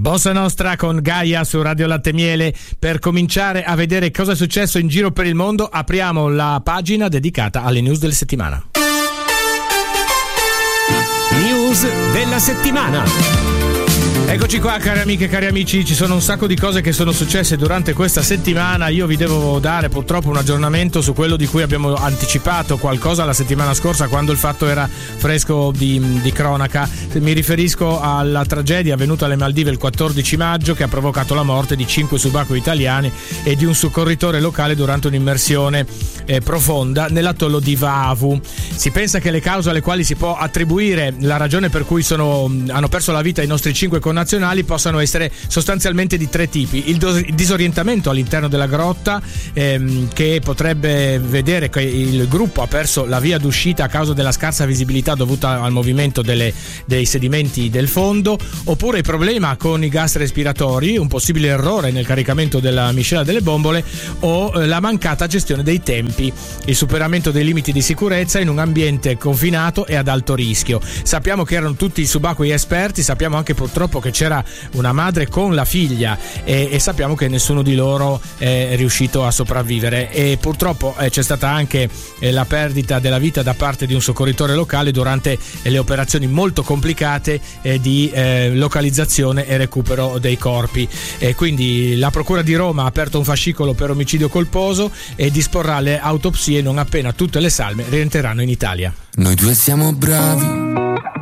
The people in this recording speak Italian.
Bossa Nostra con Gaia su Radio Latte Miele. Per cominciare a vedere cosa è successo in giro per il mondo, apriamo la pagina dedicata alle news della settimana. News della settimana. Eccoci qua, cari amiche e cari amici, ci sono un sacco di cose che sono successe durante questa settimana. Io vi devo dare purtroppo un aggiornamento su quello di cui abbiamo anticipato qualcosa la settimana scorsa, quando il fatto era fresco di cronaca. Mi riferisco alla tragedia avvenuta alle Maldive il 14 maggio, che ha provocato la morte di 5 subacquei italiani e di un soccorritore locale durante un'immersione profonda nell'atollo di Vavu. Si pensa che le cause alle quali si può attribuire la ragione per cui hanno perso la vita i nostri 5 connazionali possano essere sostanzialmente di 3 tipi: il disorientamento all'interno della grotta, che potrebbe vedere che il gruppo ha perso la via d'uscita a causa della scarsa visibilità dovuta al movimento dei sedimenti del fondo, oppure il problema con i gas respiratori, un possibile errore nel caricamento della miscela delle bombole, o la mancata gestione dei tempi, il superamento dei limiti di sicurezza in un ambiente confinato e ad alto rischio. Sappiamo che erano tutti subacquei esperti, sappiamo anche purtroppo che c'era una madre con la figlia e sappiamo che nessuno di loro è riuscito a sopravvivere, e purtroppo c'è stata anche la perdita della vita da parte di un soccorritore locale durante le operazioni molto complicate di localizzazione e recupero dei corpi. Quindi la Procura di Roma ha aperto un fascicolo per omicidio colposo e disporrà le autopsie non appena tutte le salme rientreranno in Italia. Noi due siamo bravi